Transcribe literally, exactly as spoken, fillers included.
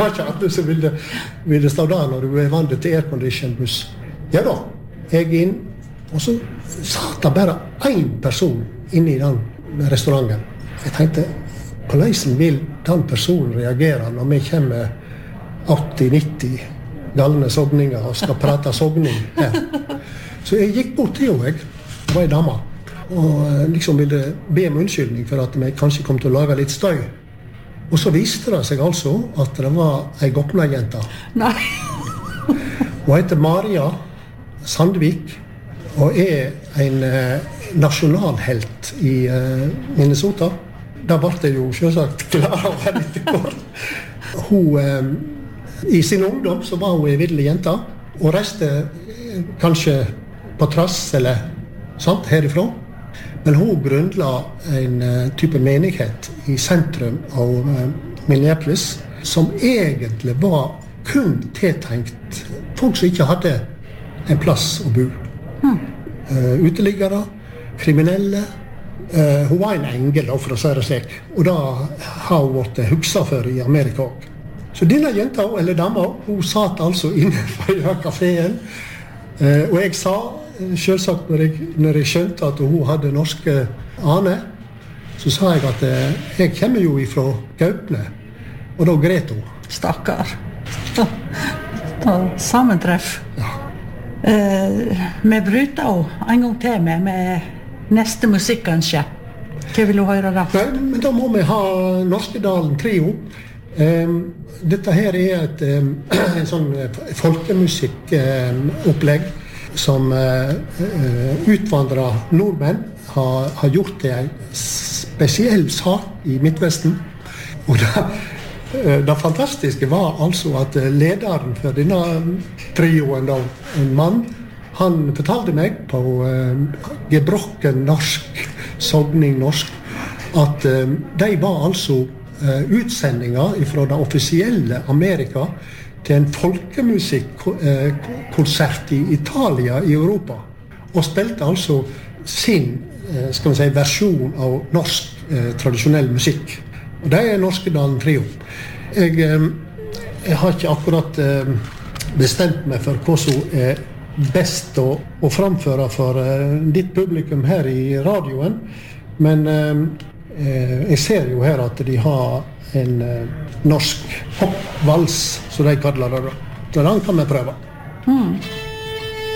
var ikke alle som ville, ville stå der når du er vant til aircondition buss. Ja da, jeg er inn, og så satt det bare en person inne i den restauranten. Jeg tenkte, hvordan vil den personen reagere når vi kommer åtti nitti galne sogninger og skal prate sogning her? Så jeg gikk bort til henne, jeg. Det var en dame. Og liksom ville be om unnskyldning for at vi kanskje kom til å lage litt støy. Og så viste det seg altså at det var en Gokna-jente. Nei. Hun heter Maria Sandvik og er en eh, nasjonalhelt i eh, Minnesota. Da ble det jo selvsagt klar å være litt kort. Hun, eh, I sin ungdom så var hun en videlig jente og reiste eh, kanskje på trass eller sant, herifra. Men hun grunnla en uh, type menighet i sentrum av uh, Minneapolis som egentlig var kun tiltenkt folk som ikke hadde en plass å bo. Hmm. Uh, uteliggere, kriminelle. Uh, hun var en engel, for å si det slik. Og da har hun vært hukset for i Amerika også. Så denne jenta, eller dama, hun satt altså inne på kaféen. Uh, og jeg sa selvsagt når jeg, når jeg skjønte at hun hadde norske aner, så sa jeg at eh, jeg kommer jo ifra Gaupne, og da gret hun. Stakkar. Da, da sammentreff. Ja. Eh, vi bryter også en gang til med, med neste musikk kanskje. Hva vil du høre da? Nei, men da må vi ha Norskedalen Trio. Um, dette her er et um, en sånn folkemusikkopplegg um, som uh, utvandra nordmenn har, har gjort til en spesiell sak i Midtvesten. Og det, det fantastiske var altså at lederen for denne trioen, da, en mann, han fortalte meg på uh, gebrokken norsk, sogning norsk, at uh, de var altså uh, utsendinger fra det offisielle Amerika til en folkemusikkonsert i Italia i Europa, og spilte altså sin skal vi si, versjon av norsk eh, tradisjonell musikk. Og det er Norskedalen Trio. Jeg, eh, jeg har ikke akkurat eh, bestemt meg for hva som er best å, å framføre for eh, ditt publikum her i radioen, men eh, jeg ser jo her at de har en eh, norsk hoppvals, så de kaller det da. Så den kan vi prøve. Mm.